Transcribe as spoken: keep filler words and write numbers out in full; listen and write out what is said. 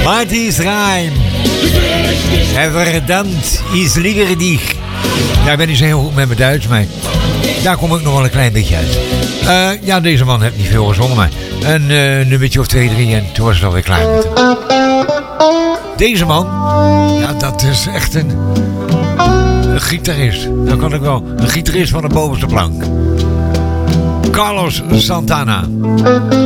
Marty's Reim. En verdammt is liever dich. Ja, ik ben niet zo heel goed met mijn Duits, maar daar kom ik nog wel een klein beetje uit. Uh, ja, deze man heeft niet veel gezongen, maar een uh, nummertje of twee, drie en toen was het alweer klaar met hem. Deze man, ja, dat is echt een, een gitarist. Dat kan ik wel. Een gitarist van de bovenste plank. Carlos Santana.